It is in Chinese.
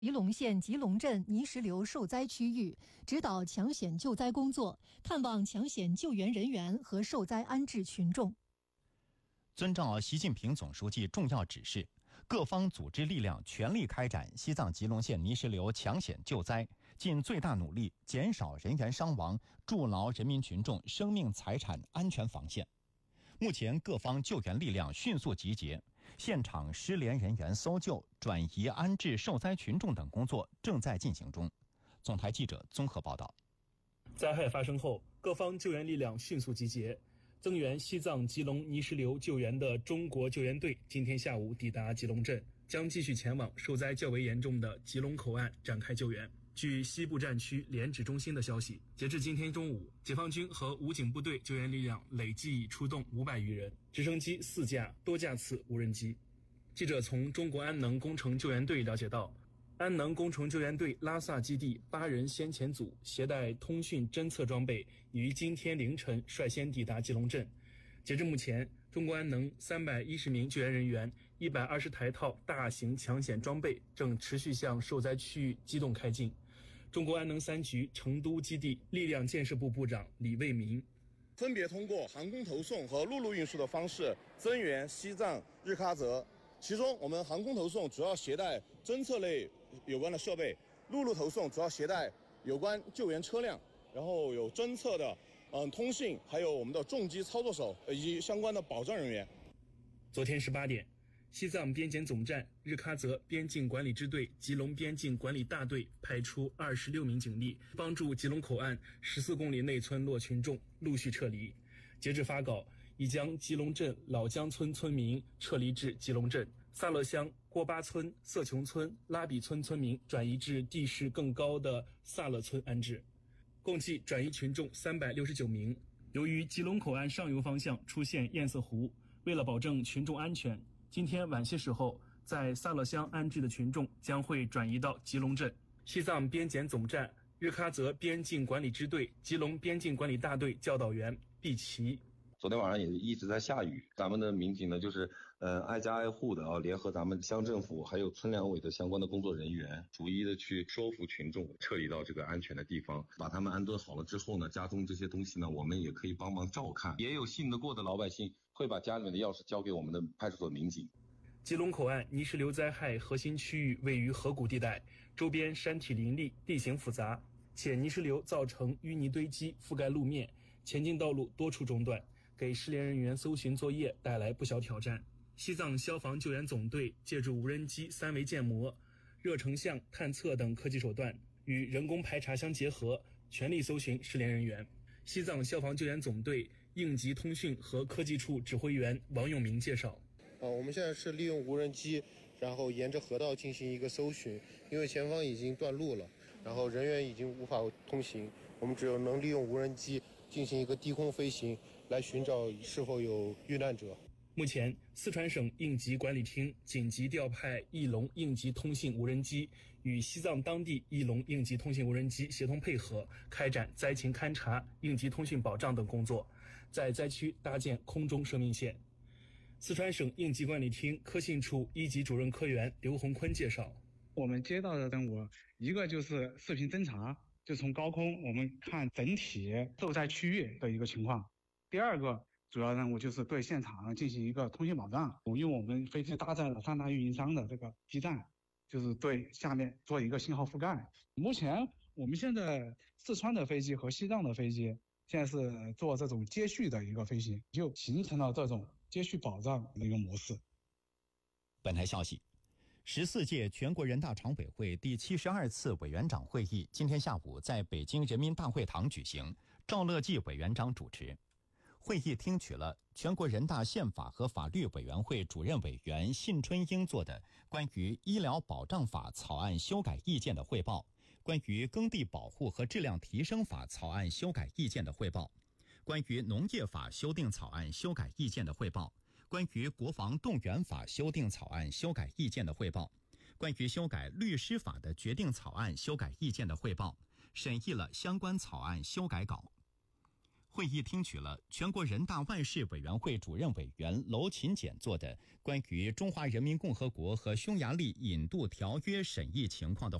吉隆县吉隆镇泥石流受灾区域，指导抢险救灾工作，看望抢险救援人员和受灾安置群众。 遵照习近平总书记重要指示，各方组织力量全力开展西藏吉隆县泥石流抢险救灾，尽最大努力减少人员伤亡，筑牢人民群众生命财产安全防线。目前各方救援力量迅速集结，现场失联人员搜救、转移安置受灾群众等工作正在进行中。总台记者综合报道。 灾害发生后，各方救援力量迅速集结，增援西藏吉隆泥石流救援的中国救援队今天下午抵达吉隆镇，将继续前往受灾较为严重的吉隆口岸展开救援。据西部战区联指中心的消息，截至今天中午，解放军和武警部队救援力量累计已出动500余人，直升机4架，多架次无人机。记者从中国安能工程救援队了解到，安能工程救援队拉萨基地8人先遣组携带通讯侦测装备，于今天凌晨率先抵达吉隆镇。截至目前，中国安能310名救援人员、120台套大型抢险装备正持续向受灾区域机动开进。中国安能3局成都基地力量建设部部长李卫民分别通过航空投送和陆路运输的方式增援西藏日喀则。其中我们航空投送主要携带侦测类有关的设备，陆路投送主要携带有关救援车辆，然后有侦测的通信，还有我们的重机操作手以及相关的保障人员。 昨天18点，西藏边检总站、日喀则边境管理支队、吉隆边境管理大队派出26名警力，帮助吉隆口岸14公里内村落群众陆续撤离。截至发稿，已将吉隆镇老江村村民撤离至吉隆镇，萨勒乡、郭巴村、色琼村、拉比村村民转移至地势更高的萨勒村安置。共计转移群众369名。由于吉隆口岸上游方向出现堰塞湖，为了保证群众安全，今天晚些时候在萨勒乡安置的群众将会转移到吉隆镇。西藏边检总站、日喀则边境管理支队、吉隆边境管理大队教导员毕奇。 昨天晚上也一直在下雨，咱们的民警呢就是挨家挨户的联合咱们乡政府还有村两委的相关的工作人员，逐一的去说服群众撤离到这个安全的地方，把他们安顿好了之后呢，家中这些东西呢我们也可以帮忙照看，也有信得过的老百姓会把家里面的钥匙交给我们的派出所民警。 吉隆口岸泥石流灾害核心区域位于河谷地带，周边山体林立，地形复杂，且泥石流造成淤泥堆积覆盖路面，前进道路多处中断，给失联人员搜寻作业带来不小挑战。西藏消防救援总队借助无人机3维建模、热成像探测等科技手段，与人工排查相结合，全力搜寻失联人员。西藏消防救援总队应急通讯和科技处指挥员王永明介绍， 我们现在是利用无人机，然后沿着河道进行一个搜寻，因为前方已经断路了，然后人员已经无法通行，我们只有能利用无人机进行一个低空飞行，来寻找是否有遇难者。 目前，四川省应急管理厅紧急调派翼龙应急通信无人机与西藏当地翼龙应急通信无人机协同配合，开展灾情勘察、应急通讯保障等工作，在灾区搭建空中生命线。四川省应急管理厅科信处一级主任科员刘洪坤介绍， 我们接到的任务，一个就是视频侦查，就从高空我们看整体受灾区域的一个情况。第二个主要任务就是对现场进行一个通信保障，因为我们飞机搭载了3大运营商的这个基站，就是对下面做一个信号覆盖。目前我们现在四川的飞机和西藏的飞机现在是做这种接续的一个飞行，就形成了这种接续保障的一个模式。 本台消息，14届全国人大常委会第72次委员长会议今天下午在北京人民大会堂举行，赵乐际委员长主持。会议听取了全国人大宪法和法律委员会主任委员信春英做的关于医疗保障法草案修改意见的汇报，关于耕地保护和质量提升法草案修改意见的汇报，关于农业法修订草案修改意见的汇报，关于国防动员法修订草案修改意见的汇报，关于修改律师法的决定草案修改意见的汇报，审议了相关草案修改稿。 会议听取了全国人大外事委员会主任委员娄勤俭做的关于中华人民共和国和匈牙利引渡条约审议情况的